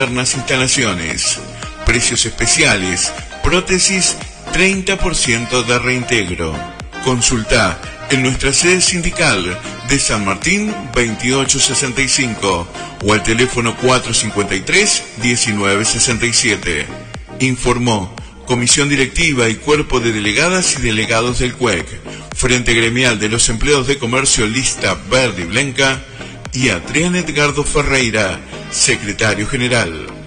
modernas instalaciones, precios especiales, prótesis 30% de reintegro. Consulta en nuestra sede sindical de San Martín 2865 o al teléfono 453-1967. Informó Comisión Directiva y Cuerpo de Delegadas y Delegados del CUEC, Frente Gremial de los Empleados de Comercio Lista Verde y Blanca, y Adrián Edgardo Ferreira, Secretario General.